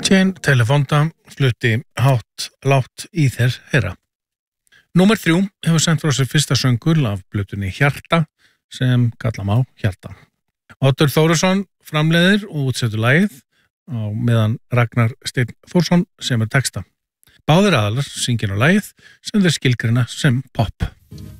Chain Telefonda flutti hátt látt í þér heyra. Númer 3 hefur sendt frá sér fyrsta söngul af plötunni Hjarta sem kalla má Hjarta. Oddur Þórðarson framleiðir og útsetur lagið á meðan Ragnar Steinn Þórsson semur texta. Báðir aðalar syngja á lagið sem þeir skilgreina sem pop.